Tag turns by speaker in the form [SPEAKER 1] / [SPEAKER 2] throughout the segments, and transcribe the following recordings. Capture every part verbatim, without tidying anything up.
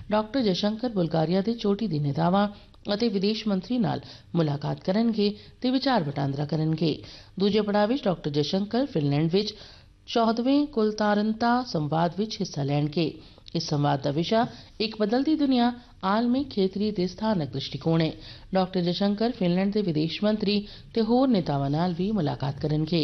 [SPEAKER 1] Doctor Jaishankar Bulgaria के चोटी के नेतावां ਅਤੇ ਵਿਦੇਸ਼ ਮੰਤਰੀ ਨਾਲ ਮੁਲਾਕਾਤ ਕਰਨਗੇ ਤੇ ਵਿਚਾਰ ਵਟਾਂਦਰਾ ਕਰਨਗੇ। ਦੂਜੇ ਪੜਾਅ ਵਿੱਚ ਡਾਕਟਰ ਜयशंकर ਫਿਨਲੈਂਡ ਵਿੱਚ ਚੌਦਵੇਂ ਕੁਲਤਾਰੰਤਾ ਸੰਵਾਦ ਵਿੱਚ ਹਿੱਸਾ ਲੈਣਗੇ। इस संवाद का विषय एक बदलती दुनिया आलमी खेतरी ते स्थानक दृष्टिकोण है। डॉक्टर जयशंकर फिनलैंड के विदेश मंत्री ते होर नेतावां नाल भी मुलाकात करनगे।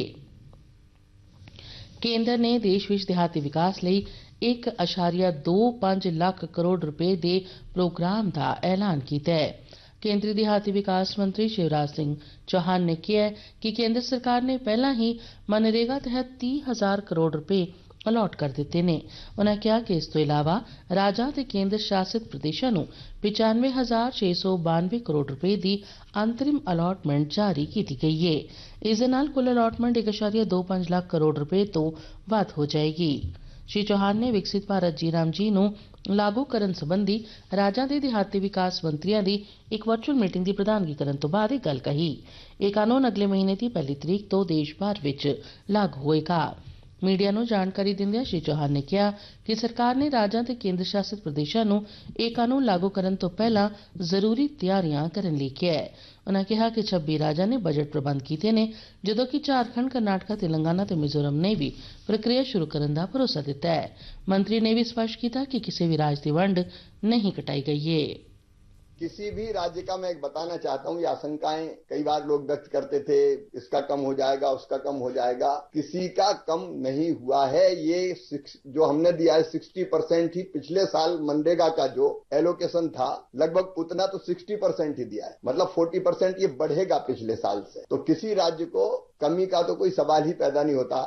[SPEAKER 1] केंद्र ने देश विच देहाती विकास लई एक अशारिया दो पंज लाख करोड़ रुपए के प्रोग्राम का ऐलान किया है। केंद्रीय देहाती विकास मंत्री शिवराज सिंह चौहान ने कहा कि केंद्र सरकार ने पहला ही मनरेगा तहत तीह हजार करोड़ रुपए अलॉट कर दिते ने। उन्होंने कहा कि इस तो इलावा राज्यां ते केंद्र शासित प्रदेशों नूं पचानवे हजार छे सौ बानवे करोड़ रुपए की अंतरिम अलॉटमेंट जारी की गई है। इस दे नाल कुल अलॉटमेंट एक अशारिया दो पंज लाख करोड़ रुपए तो वध हो जाएगी। श्री चौहान ने विकसित भारत जी राम जी नूं लागू करन संबंधी राज्यां दे देहाती विकास मंत्रियों की एक वर्चुअल मीटिंग की प्रधानगी करन तो बाद यह गल कही। यह कानून अगले महीने की पहली तरीक तो देश भर विच लागू होएगा। मीडिया नूं जानकारी दिंदिआं श्री चौहान ने कहा कि सरकार ने राज्यां ते केंद्र शासित प्रदेशों नूं यह कानून लागू करन तो पहला जरूरी तैयारियां करन लई कहा है। उन्होंने कहा कि छब्बी राज्यां ने बजट प्रबंध किए ने, जदों कि झारखंड, कर्नाटक, तेलंगाना ते मिजोरम ने भी प्रक्रिया शुरू करने का भरोसा दिता है। मंत्री ने भी स्पष्ट किया कि किसी भी राज्य की वंड नहीं कटाई गई है।
[SPEAKER 2] किसी भी राज्य का मैं एक बताना चाहता हूँ, ये आशंकाएं कई बार लोग व्यक्त करते थे, इसका कम हो जाएगा, उसका कम हो जाएगा। किसी का कम नहीं हुआ है। ये जो हमने दिया है साठ परसेंट ही पिछले साल मनरेगा का जो एलोकेशन था, लगभग उतना तो साठ परसेंट ही दिया है, मतलब चालीस परसेंट ये बढ़ेगा पिछले साल से। तो किसी राज्य को कमी का तो कोई सवाल ही पैदा नहीं होता।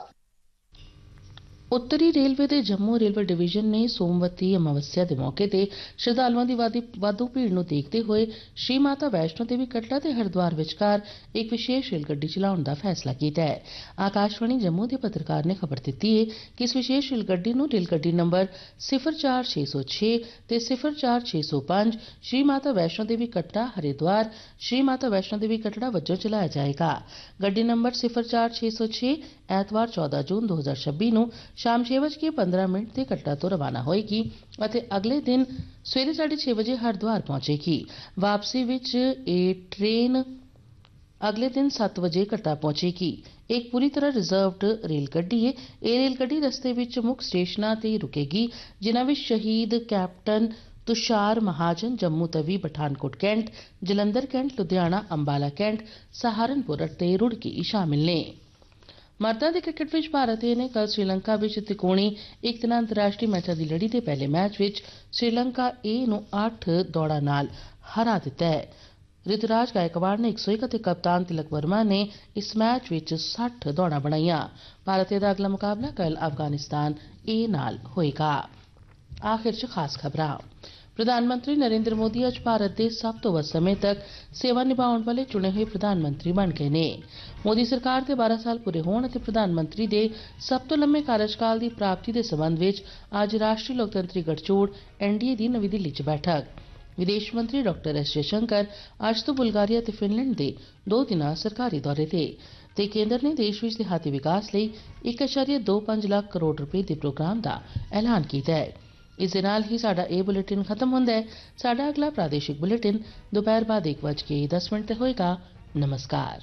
[SPEAKER 1] उत्तरी रेलवे के जम्मू रेलवे डिवीजन ने सोमवती अमावस्या के मौके पर श्रद्धालुओं की वाधू भीड़ को देखते हुए श्री माता वैष्णो देवी कटड़ा ते हरिद्वार विचकार एक विशेष रेलगड्डी चलाने का फैसला किया है। आकाशवाणी जम्मू के पत्रकार ने खबर दी है कि इस विशेष रेलगड्डी को रेलगड्डी नंबर सिफर चार छे सौ छे ते सिफर चार छे सौ पांच श्री माता वैष्णो देवी कटड़ा हरिद्वार श्री माता वैष्णो देवी कटड़ा वजों चलाया जाएगा। गड्डी नंबर सिफर चार छे सौ छे ऐतवार चौदह जून दो हजार छब्बी नूं शाम छे बज के पंद्रह मिनट से कटड़ा तो रवाना होएगी और अगले दिन सवेरे साढ़े छे बजे हरिद्वार पहुंचेगी। वापसी विच ये ट्रेन अगले दिन सत्त बजे कटड़ा पहुंचेगी। एक पूरी तरह रिजर्वड रेलगड्डी है। यह रेलगड्डी रस्ते विच मुख स्टेशनां ते रुकेगी, जिन्हां विच शहीद कैप्टन तुषार महाजन Jammu Tawi Pathankot cantt, Jalandhar cantt, Ludhiana Ambala cantt, Saharanpur ते रुड़की शामिल ने। मर्दां दे क्रिकेट विच भारत ने कल श्रीलंका विच त्रिकोणी एक दिन अंतरराष्ट्रीय मैचों की लड़ी के पहले मैच विच श्रीलंका ए नूं अठ दौड़ां नाल हरा दिता है। ऋतुराज गायकवाड़ ने एक सौ एक कप्तान तिलक वर्मा ने इस मैच विच साठ दौड़ां बनाईआं। भारत दा अगला मुकाबला कल अफगानिस्तान ए नाल होएगा। आखिर च खास खबरां। प्रधानमंत्री नरेंद्र मोदी अज भारत के सब तो वध समय तक सेवा निभाने वाले चुने हुए प्रधानमंत्री बन गए ने। मोदी सरकार के बारह साल पूरे होने ते प्रधानमंत्री के सब तो लंबे कार्यकाल की प्राप्ति के संबंध में अज राष्ट्रीय लोकतंत्री गठजोड़ एनडीए की नवी दिल्ली च बैठक। विदेश मंत्री डॉक्टर एस जयशंकर अज तो बुल्गारिया ते फिनलैंड के दो दिन सरकारी दौरे थे ते केंद्र ने देश विच देहाती विकास लई एक अशारिया दो पंज लाख करोड़ रुपए के प्रोग्राम का ऐलान किया है। इस दे नाल ही साडा ए बुलेटिन खत्म होंदा है। साडा अगला प्रादेशिक बुलेटिन दोपहर बाद एक बज के दस मिनट तक होएगा। नमस्कार।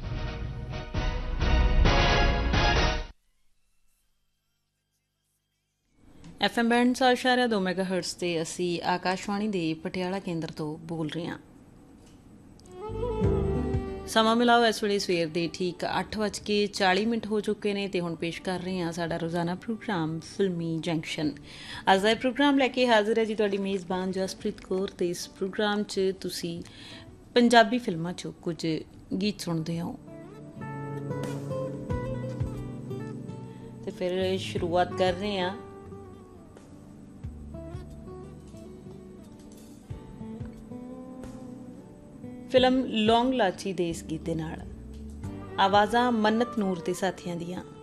[SPEAKER 3] एफ एम बैंड सौ इशारा दो मैगा हर्ट्स ते असी आकाशवाणी दे पटियाला केंद्र तो बोल रहे हैं। समा मिलाओ इस वे सवेर के ठीक अठ बज के चाली मिनट हो चुके हैं तो हुण पेश कर रहे हैं साडा रोज़ाना प्रोग्राम फिल्मी जंक्शन। अज का प्रोग्राम लैके हाजिर है जी तुहाडी मेज़बान जसप्रीत कौर। तो इस प्रोग्राम च तुसी पंजाबी फिल्मां चों कुछ गीत सुनते हो। तो फिर शुरुआत कर रहे हैं फिल्म लौंग लाची दे इस गीत दे नाल। आवाज़ां मन्नत नूर ते साथियां दियां।